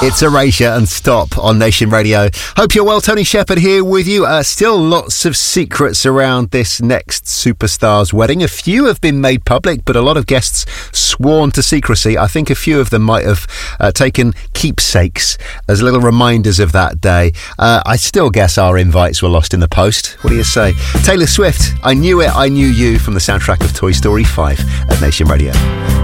It's Erasure and Stop on Nation Radio. Hope you're well. Tony Shepherd here with you. Still lots of secrets around this next superstar's wedding. A few have been made public, but a lot of guests sworn to secrecy. I think a few of them might have taken keepsakes as little reminders of that day. I still guess our invites were lost in the post. What do you say? Taylor Swift, I Knew It, I Knew You, from the soundtrack of Toy Story 5 at Nation Radio.